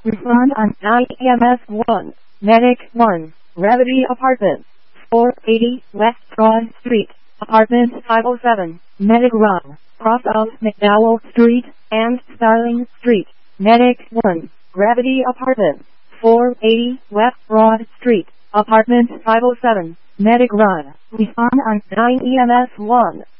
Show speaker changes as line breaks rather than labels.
Respond on 9 EMS 1. Medic 1. Gravity Apartments. 480 West Broad Street. Apartment 507. Medic Run. Cross of McDowell Street and Starling Street. Medic 1. Gravity Apartments. 480 West Broad Street. Apartment 507. Medic Run. Respond on 9 EMS 1.